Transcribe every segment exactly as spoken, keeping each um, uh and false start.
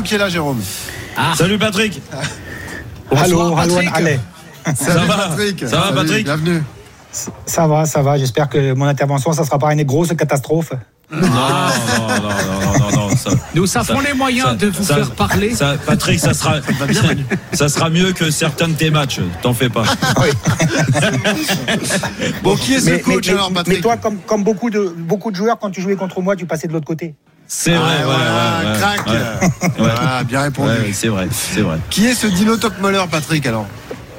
qui est là, Jérôme. Ah. Salut Patrick. Allô, allô, allez. Salut Patrick. Ça va Patrick. Bienvenue. Ça va, ça va. J'espère que mon intervention, ça sera pas une grosse catastrophe. Non, non, non, non, non, non, ça, Nous avons les moyens ça, de vous ça, faire parler. Ça, Patrick, ça sera, ça, ça sera mieux que certains de tes matchs. T'en fais pas. Oui. Bon, qui est ce mais, coach mais, alors, Patrick? Mais toi, comme, comme beaucoup, de, beaucoup de joueurs, quand tu jouais contre moi, tu passais de l'autre côté. C'est vrai, ah, ouais, voilà, ouais, ouais, crac. ouais. Voilà, bien répondu. Ouais, c'est vrai, c'est vrai. Qui est ce Dino Topmoller, Patrick, alors?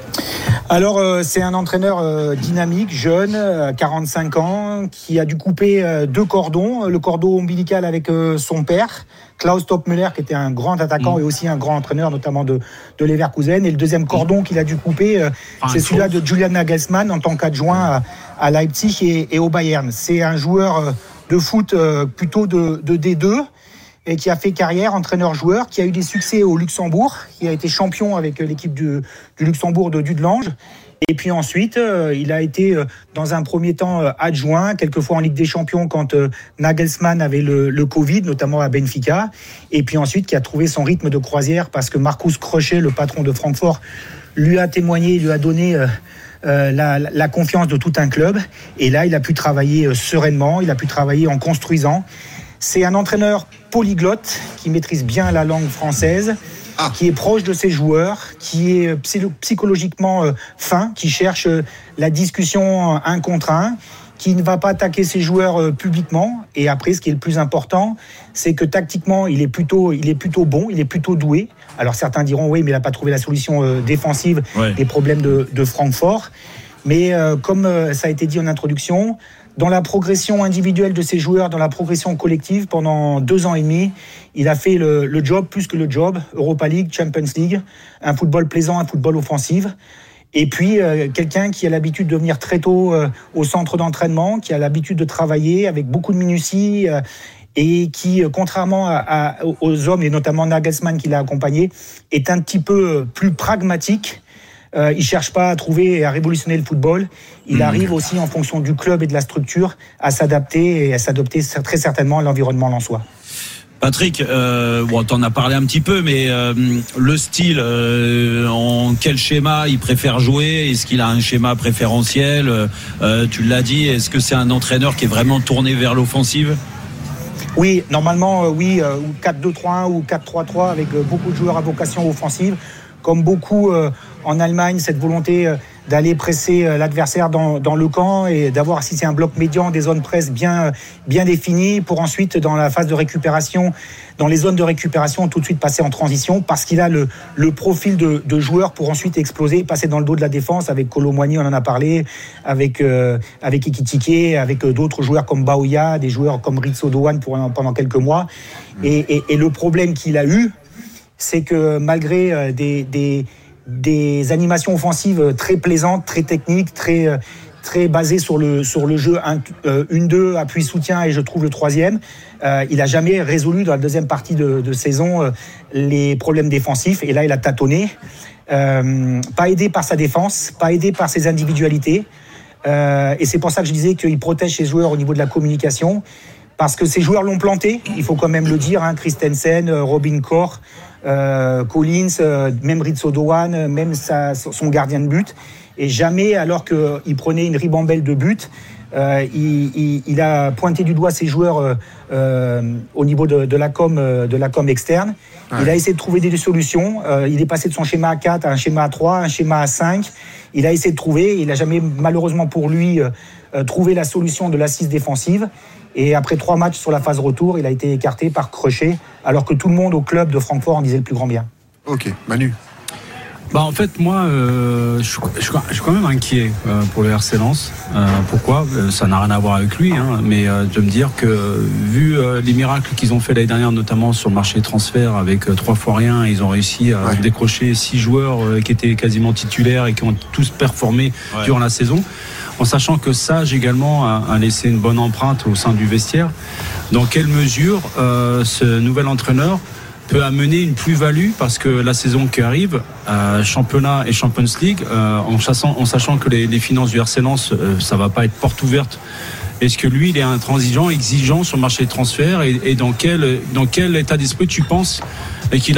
Alors, euh, c'est un entraîneur euh, dynamique, jeune, euh, quarante-cinq ans, qui a dû couper euh, deux cordons. Le cordon ombilical avec euh, son père, Klaus Toppmöller, qui était un grand attaquant mmh. et aussi un grand entraîneur, notamment de, de Leverkusen. Et le deuxième cordon qu'il a dû couper, euh, ah, c'est celui-là de Julian Nagelsmann en tant qu'adjoint à, à Leipzig et, et au Bayern. C'est un joueur euh, de foot euh, plutôt de, de D deux. Et qui a fait carrière, entraîneur-joueur, qui a eu des succès au Luxembourg, qui a été champion avec l'équipe du, du Luxembourg de Dudelange. Et puis ensuite, euh, il a été euh, dans un premier temps euh, adjoint, quelquefois en Ligue des Champions quand euh, Nagelsmann avait le, le Covid, notamment à Benfica. Et puis ensuite, qui a trouvé son rythme de croisière parce que Markus Krösche, le patron de Francfort, lui a témoigné, lui a donné euh, euh, la, la confiance de tout un club. Et là, il a pu travailler euh, sereinement, il a pu travailler en construisant. C'est un entraîneur polyglotte qui maîtrise bien la langue française, ah. qui est proche de ses joueurs, qui est psychologiquement fin, qui cherche la discussion un contre un, qui ne va pas attaquer ses joueurs publiquement. Et après, ce qui est le plus important, c'est que tactiquement, il est plutôt, il est plutôt bon, il est plutôt doué. Alors certains diront, oui, mais il n'a pas trouvé la solution défensive ouais. des problèmes de, de Francfort. Mais euh, comme euh, ça a été dit en introduction, dans la progression individuelle de ses joueurs, dans la progression collective, pendant deux ans et demi, il a fait le, le job, plus que le job, Europa League, Champions League, un football plaisant, un football offensif. Et puis, euh, quelqu'un qui a l'habitude de venir très tôt euh, au centre d'entraînement, qui a l'habitude de travailler avec beaucoup de minutie euh, et qui, euh, contrairement à, à, aux hommes, et notamment Nagelsmann qui l'a accompagné, est un petit peu plus pragmatique. Euh, il ne cherche pas à trouver et à révolutionner le football. Il mmh. arrive aussi, en fonction du club et de la structure, à s'adapter et à s'adapter très certainement à l'environnement lensois. Patrick, euh, bon, t'en as parlé un petit peu, mais euh, le style, euh, en quel schéma il préfère jouer? Est-ce qu'il a un schéma préférentiel? euh, Tu l'as dit, est-ce que c'est un entraîneur qui est vraiment tourné vers l'offensive? Oui, normalement, euh, oui, euh, quatre deux trois un ou quatre trois trois avec euh, beaucoup de joueurs à vocation offensive. Comme beaucoup euh, en Allemagne, cette volonté euh, d'aller presser euh, l'adversaire dans, dans le camp et d'avoir, si c'est un bloc médian, des zones presse bien, bien définies pour ensuite, dans la phase de récupération, dans les zones de récupération, tout de suite passer en transition parce qu'il a le, le profil de, de joueur pour ensuite exploser, passer dans le dos de la défense avec Kolo Muani, on en a parlé, avec, euh, avec Ekitike, avec euh, d'autres joueurs comme Baoya, des joueurs comme Ritso Doan pour, pendant quelques mois. Et, et, et le problème qu'il a eu, c'est que malgré euh, des, des, des animations offensives très plaisantes, très techniques, très, très basées sur le, sur le jeu un deux, appui soutien et je trouve le troisième, euh, il n'a jamais résolu dans la deuxième partie de, de saison euh, les problèmes défensifs. Et là, il a tâtonné. Euh, pas aidé par sa défense, pas aidé par ses individualités. Euh, et c'est pour ça que je disais qu'il protège ses joueurs au niveau de la communication. Parce que ces joueurs l'ont planté, il faut quand même le dire, hein, Christensen, Robin Koch, euh, Collins, euh, même Ritso Doan, même sa, son gardien de but. Et jamais, alors qu'il prenait une ribambelle de but, euh, il, il, il a pointé du doigt ses joueurs euh, euh, au niveau de, de, la com, de la com externe. Ouais. Il a essayé de trouver des solutions. Euh, il est passé de son schéma A quatre à un schéma A trois, un schéma A cinq. Il a essayé de trouver. Il n'a jamais, malheureusement pour lui, euh, trouvé la solution de l'assise défensive. Et après trois matchs sur la phase retour, il a été écarté par Krösche, alors que tout le monde au club de Francfort en disait le plus grand bien. Ok, Manu. Bah en fait moi euh, je, je, je suis quand même inquiet euh, pour le R C Lens. Euh, pourquoi euh, ça n'a rien à voir avec lui, hein, mais euh, de me dire que vu euh, les miracles qu'ils ont fait l'année dernière, notamment sur le marché des transferts avec euh, trois fois rien, ils ont réussi à ouais. décrocher six joueurs euh, qui étaient quasiment titulaires et qui ont tous performé ouais. durant la saison. En sachant que Sage également a, a laissé une bonne empreinte au sein du vestiaire. Dans quelle mesure euh, ce nouvel entraîneur peut amener une plus-value, parce que la saison qui arrive, euh, championnat et Champions League, euh, en, chassant, en sachant que les, les finances du R C Lens, euh, ça va pas être porte ouverte. Est-ce que lui, il est intransigeant, exigeant sur le marché des transferts, et, et dans quel dans quel état d'esprit tu penses qu'il